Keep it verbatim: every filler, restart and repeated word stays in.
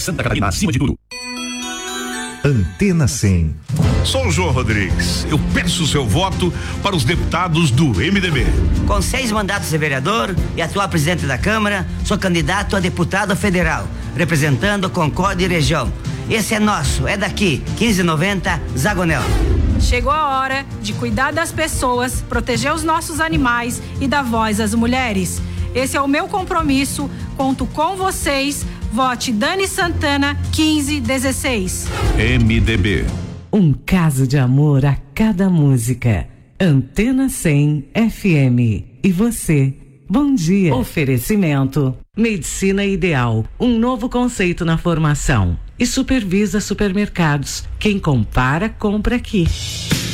Santa Catarina, acima de tudo. Antena cem. Sou o João Rodrigues. Eu peço o seu voto para os deputados do M D B. Com seis mandatos de vereador e atual presidente da Câmara, sou candidato a deputado federal, representando Concórdia e região. Esse é nosso, é daqui, quinze noventa, Zagonel. Chegou a hora de cuidar das pessoas, proteger os nossos animais e dar voz às mulheres. Esse é o meu compromisso, conto com vocês. Vote Dani Santana quinze dezesseis. M D B. Um caso de amor a cada música. Antena cem F M. E você? Bom dia. Oferecimento. Medicina Ideal. Um novo conceito na formação. E Supervisa Supermercados. Quem compara, compra aqui.